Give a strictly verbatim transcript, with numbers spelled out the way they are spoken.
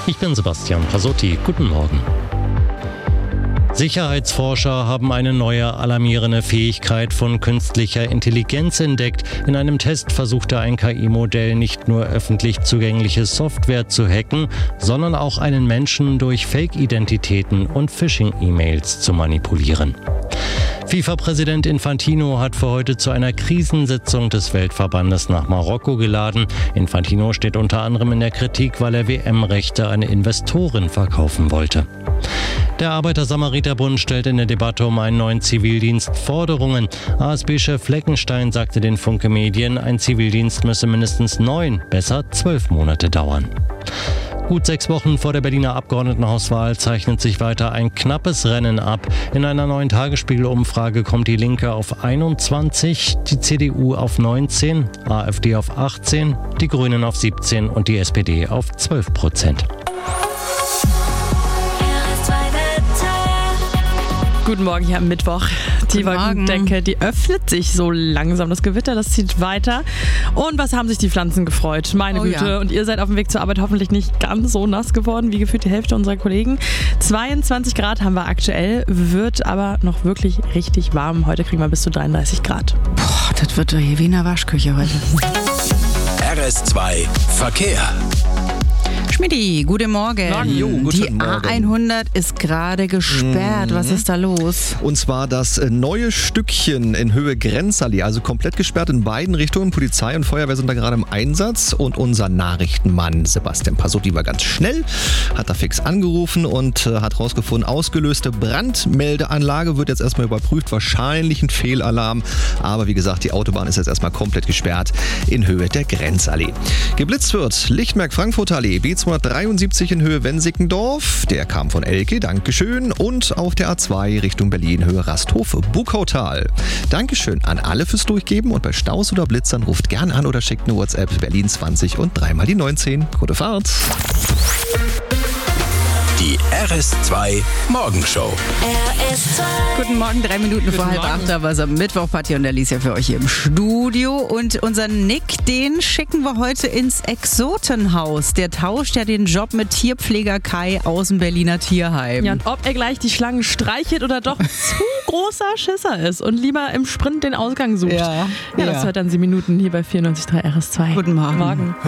Ich bin Sebastian Pasotti. Guten Morgen. Sicherheitsforscher haben eine neue alarmierende Fähigkeit von künstlicher Intelligenz entdeckt. In einem Test versuchte ein K I-Modell nicht nur öffentlich zugängliche Software zu hacken, sondern auch einen Menschen durch Fake-Identitäten und Phishing-E-Mails zu manipulieren. FIFA-Präsident Infantino hat für heute zu einer Krisensitzung des Weltverbandes nach Marokko geladen. Infantino steht unter anderem in der Kritik, weil er W M-Rechte an Investoren verkaufen wollte. Der Arbeiter-Samariter-Bund stellt in der Debatte um einen neuen Zivildienst Forderungen. A S B-Chef Fleckenstein sagte den Funke Medien, ein Zivildienst müsse mindestens neun, besser zwölf Monate dauern. Gut sechs Wochen vor der Berliner Abgeordnetenhauswahl zeichnet sich weiter ein knappes Rennen ab. In einer neuen Tagesspiegel-Umfrage kommt die Linke auf einundzwanzig, die C D U auf neunzehn, AfD auf achtzehn, die Grünen auf siebzehn und die S P D auf zwölf Prozent. Guten Morgen hier am Mittwoch. Die Wolkendecke, die öffnet sich so langsam. Das Gewitter, das zieht weiter. Und was haben sich die Pflanzen gefreut? Meine oh, Güte. Ja. Und ihr seid auf dem Weg zur Arbeit hoffentlich nicht ganz so nass geworden wie gefühlt die Hälfte unserer Kollegen. zweiundzwanzig Grad haben wir aktuell, wird aber noch wirklich richtig warm. Heute kriegen wir bis zu dreiunddreißig Grad. Boah, das wird doch hier wie in der Waschküche heute. R S zwei Verkehr. Schmidti, guten Morgen. Morgen. Jo, guten Die Morgen. A hundert ist gerade gesperrt. Mhm. Was ist da los? Und zwar das neue Stückchen in Höhe Grenzallee, also komplett gesperrt in beiden Richtungen. Polizei und Feuerwehr sind da gerade im Einsatz und unser Nachrichtenmann Sebastian Pasotti war ganz schnell, hat da fix angerufen und äh, hat rausgefunden, ausgelöste Brandmeldeanlage wird jetzt erstmal überprüft, wahrscheinlich ein Fehlalarm. Aber wie gesagt, die Autobahn ist jetzt erstmal komplett gesperrt in Höhe der Grenzallee. Geblitzt wird Lichtmerk Frankfurter Allee, B zweihundertdreiundsiebzig in Höhe Wensickendorf. Der kam von Elke, Dankeschön. Und auf der A zwei Richtung Berlin, Höhe Rasthof-Buckautal. Dankeschön an alle fürs Durchgeben und bei Staus oder Blitzern ruft gern an oder schickt eine WhatsApp Berlin zwanzig und dreimal die neunzehn. Gute Fahrt. Die R S zwei Morgenshow. R S zwei. Guten Morgen, drei Minuten vor halb Morgen. acht, aber es ist am Mittwoch, Patti und Alicia für euch hier im Studio. Und unseren Nick, den schicken wir heute ins Exotenhaus. Der tauscht ja den Job mit Tierpfleger Kai aus dem Berliner Tierheim. Ja, und ob er gleich die Schlangen streichelt oder doch zu großer Schisser ist und lieber im Sprint den Ausgang sucht. Ja, ja das ja. hört dann sieben Minuten hier bei vierundneunzig Komma drei R S zwei. Guten Morgen. Morgen.